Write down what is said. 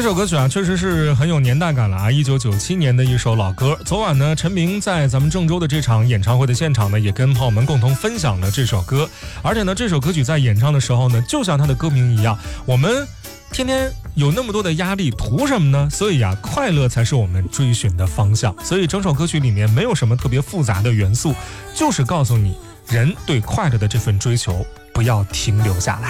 这首歌曲啊，确实是很有年代感了啊！1997年的一首老歌。昨晚呢，陈明在咱们郑州的这场演唱会的现场呢，也跟朋友们共同分享了这首歌。而且呢，这首歌曲在演唱的时候呢，就像它的歌名一样，我们天天有那么多的压力，图什么呢？所以啊，快乐才是我们追寻的方向。所以整首歌曲里面没有什么特别复杂的元素，就是告诉你，人对快乐的这份追求，不要停留下来。